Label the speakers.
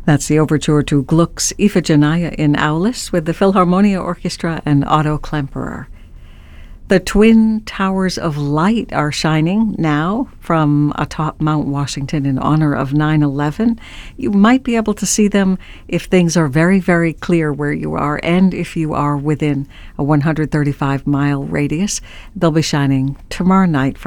Speaker 1: That's the overture to Gluck's Iphigenia in Aulis with the Philharmonia Orchestra and Otto Klemperer. The Twin Towers of Light are shining now from atop Mount Washington in honor of 9/11. You might be able to see them if things are very, very clear where you are, and if you are within a 135-mile radius. They'll be shining tomorrow night